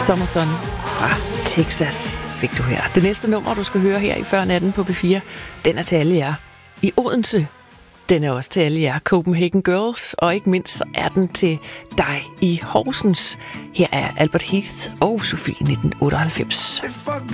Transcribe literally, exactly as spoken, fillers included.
Summerson fra Texas fik du her. Det næste nummer, du skal høre her i Før Natten på B fire, den er til alle jer i Odense. Den er også til alle jer Copenhagen Girls, og ikke mindst så er den til dig i Horsens. Her er Albert Heath og Sofie nitten otteoghalvfems. If I